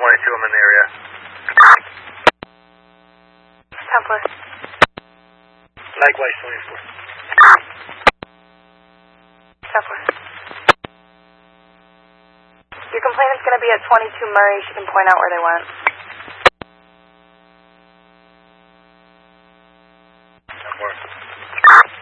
I'm in the area. 10-4. Likewise, 24. 10-4. Your complainant's going to be at 22 Murray. She can point out where they went.